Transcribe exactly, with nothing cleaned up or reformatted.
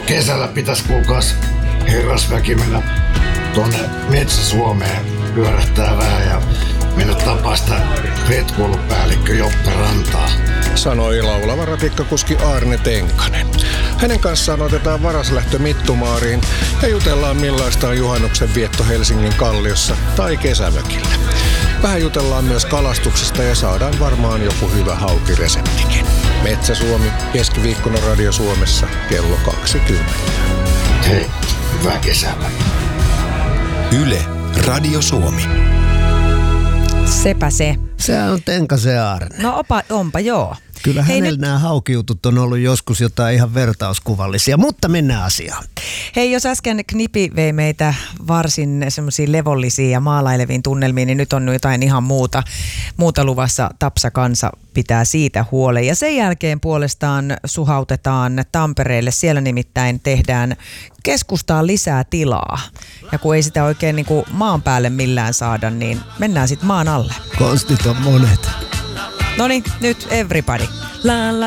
kesällä pitäisi kuulkaas herrasväki mennä tuonne Metsä-Suomeen pyörähtää vähän ja mennä tapaa sitä retkuilupäällikkö Joppe Rantaa. Sanoi laulava ratikkakuski Aarne Tenkanen. Hänen kanssaan otetaan varaslähtö Mittumaariin ja jutellaan millaista on juhannuksen vietto Helsingin Kalliossa tai kesämökillä. Vähän jutellaan myös kalastuksesta ja saadaan varmaan joku hyvä haukireseptikin. Metsä-Suomi, keskiviikkona Radio Suomessa, kello kaksikymmentä. Hei, hyvää kesää. Yle, Radio Suomi. Sepä se. Se on Tenkasen Aarne. No opa, onpa joo. Kyllä Hei, hänellä nyt... nämä haukiutut on ollut joskus jotain ihan vertauskuvallisia, mutta mennään asiaan. Hei, jos äsken Knipi vei meitä varsin semmoisiin levollisiin ja maalaileviin tunnelmiin, niin nyt on jotain ihan muuta. Muuta luvassa. Tapsa kansa pitää siitä huolen. Ja sen jälkeen puolestaan suhautetaan Tampereelle. Siellä nimittäin tehdään keskustaan lisää tilaa. Ja kun ei sitä oikein niin kuin maan päälle millään saada, niin mennään sitten maan alle. Konstit on monet. Noniin, nyt everybody. La, la.